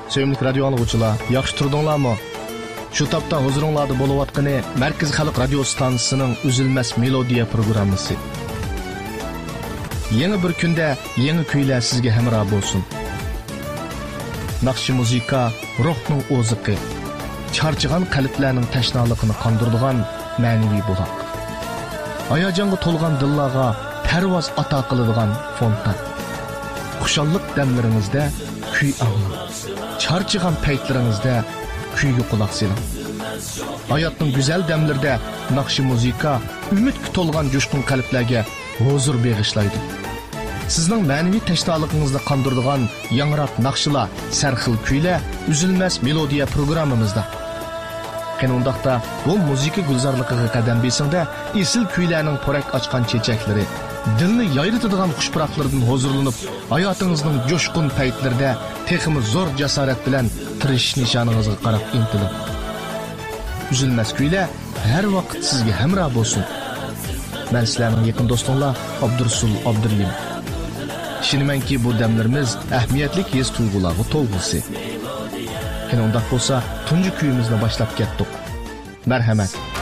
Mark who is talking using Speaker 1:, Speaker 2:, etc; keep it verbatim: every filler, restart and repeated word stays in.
Speaker 1: Sevimli radio anlıqçılar, yaxşı turdunlarmı? Şu tapda huzuringlarda bo'layotgani Markaz Xalq radio stansiyasining Üzülmez Melodiya programmasi. Yeni bir kunda yangi kuylar sizga hamroh bo'lsin. Naqshi muzika ruhning o'ziqi, charchigan qalblarning tashnaligini qondiradigan ma'naviy buloq. Hayajonga to'lgan dillarga parvoz ato qiladigan fontan. Xushallik damlaringizda kuy anglang. Charchigan paytlaringizda kuyga quloq soling. Hayotning go'zal damlarida naqshi muzika umidga to'lgan jo'shqin qalblarga huzur bag'ishlaydi. Sizning ma'naviy tashnoligingizni qondiradigan yangroq naqshlar, sarxil kuylar Üzülmez Melodiya programmamizda. Qanundaqda bu muzika gulzorligiga qadam besingda esil kuylarning porak ochgan chechaklari, dilni yayritadigan xushpuroqlardan huzurlanib, hayotingizning jo'shqin paytlarida texmi zo'r jasorat bilan tirish nishoningizga qarab intilib. Üzülmez kuylar har vaqt sizga hamroh bo'lsin. Men sizlarning yaqin do'stinglar Abdursul Abdurlim. Ishonamanki bu damlarimiz ahamiyatli his tuyg'ularga to'lg'isi. Qanday bo'lsa, tunji kuyimizni boshlab ketdik. Marhamat.